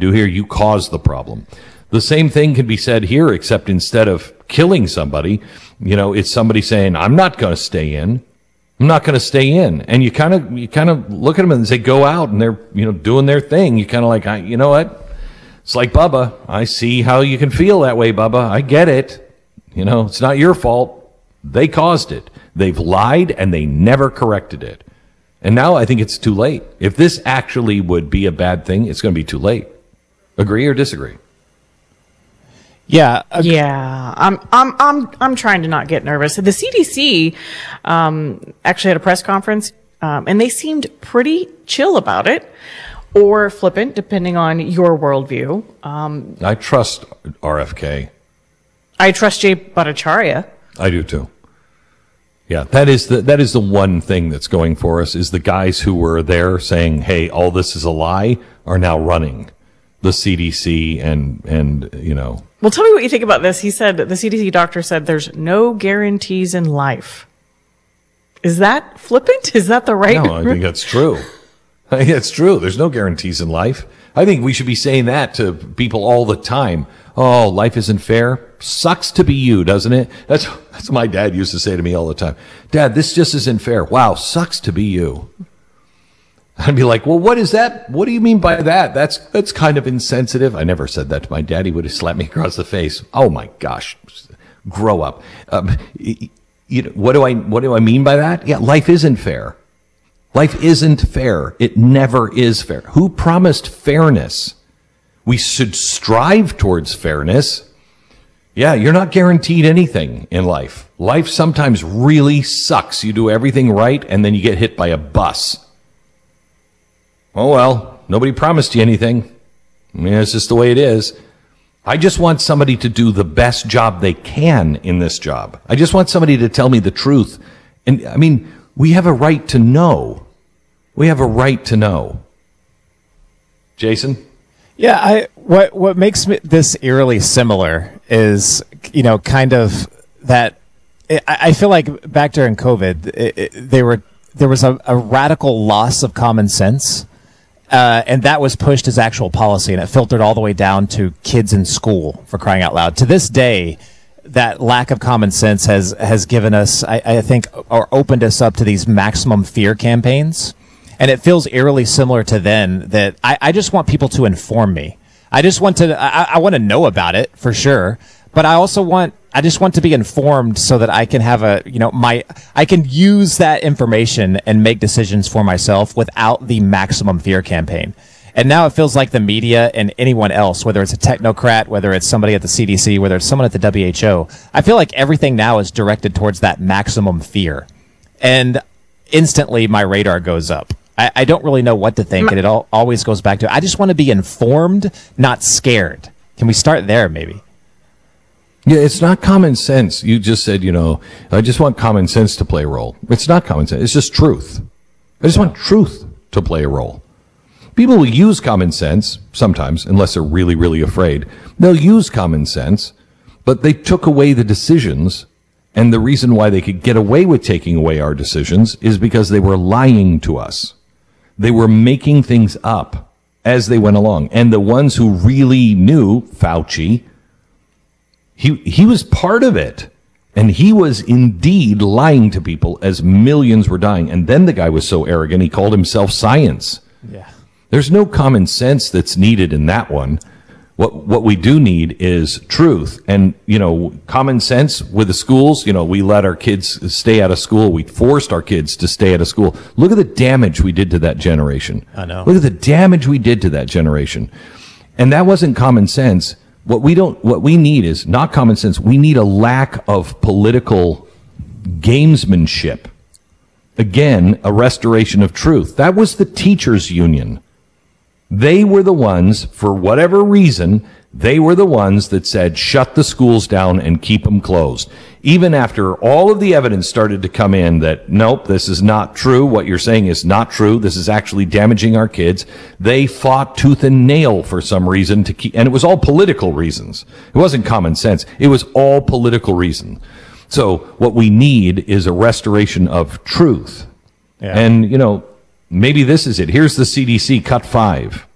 do here. You caused the problem. The same thing can be said here, except instead of killing somebody, it's somebody saying, I'm not going to stay in. I'm not going to stay in. And you kind of look at them and say, go out, and they're, doing their thing. You kind of like, you know what? It's like Bubba. I see how you can feel that way, Bubba. I get it. It's not your fault. They caused it. They've lied and they never corrected it. And now I think it's too late. If this actually would be a bad thing, it's going to be too late. Agree or disagree? Yeah. Yeah. I'm trying to not get nervous. The CDC actually had a press conference, and they seemed pretty chill about it, or flippant, depending on your worldview. I trust RFK. I trust Jay Bhattacharya. I do too. Yeah, that is the one thing that's going for us, is the guys who were there saying, hey, all this is a lie, are now running the CDC and Well, tell me what you think about this. He said, the CDC doctor said, there's no guarantees in life. Is that flippant? Is that the right? No, I think that's true. I think that's true. There's no guarantees in life. I think we should be saying that to people all the time. Oh, life isn't fair. Sucks to be you, doesn't it? That's what my dad used to say to me all the time. Dad, this just isn't fair. Wow, sucks to be you. I'd be like, well, what is that? What do you mean by that? That's kind of insensitive. I never said that to my dad. He would have slapped me across the face. Oh my gosh, grow up. What do I mean by that? Yeah, life isn't fair. Life isn't fair. It never is fair. Who promised fairness? We should strive towards fairness. Yeah, you're not guaranteed anything in life. Life sometimes really sucks. You do everything right, and then you get hit by a bus. Oh, well, nobody promised you anything. I mean, it's just the way it is. I just want somebody to do the best job they can in this job. I just want somebody to tell me the truth. And, I mean, we have a right to know. We have a right to know. Jason? Yeah, what makes this eerily similar is, kind of that. I feel like back during COVID, there was a radical loss of common sense, and that was pushed as actual policy, and it filtered all the way down to kids in school, for crying out loud. To this day, that lack of common sense has given us, I think, or opened us up to these maximum fear campaigns. And it feels eerily similar to then, that I just want people to inform me. I just want to, I want to know about it for sure. But I just want to be informed so that I can have I can use that information and make decisions for myself without the maximum fear campaign. And now it feels like the media and anyone else, whether it's a technocrat, whether it's somebody at the CDC, whether it's someone at the WHO, I feel like everything now is directed towards that maximum fear. And instantly my radar goes up. I don't really know what to think, and it always goes back to, I just want to be informed, not scared. Can we start there, maybe? Yeah, it's not common sense. You just said, I just want common sense to play a role. It's not common sense. It's just truth. I just want truth to play a role. People will use common sense sometimes, unless they're really, really afraid. They'll use common sense, but they took away the decisions. And the reason why they could get away with taking away our decisions is because they were lying to us. They were making things up as they went along. And the ones who really knew, Fauci, he was part of it. And he was indeed lying to people as millions were dying. And then the guy was so arrogant, he called himself science. Yeah. There's no common sense that's needed in that one. What we do need is truth. And, common sense with the schools. We let our kids stay out of school. We forced our kids to stay out of school. Look at the damage we did to that generation. I know. Look at the damage we did to that generation. And that wasn't common sense. What we need is not common sense. We need a lack of political gamesmanship. Again, a restoration of truth. That was the teachers' union. They were the ones, for whatever reason, they were the ones that said, shut the schools down and keep them closed. Even after all of the evidence started to come in that, nope, this is not true. What you're saying is not true. This is actually damaging our kids. They fought tooth and nail for some reason to keep, and it was all political reasons. It wasn't common sense. It was all political reason. So what we need is a restoration of truth. Yeah. And, maybe this is it. Here's the CDC cut 5.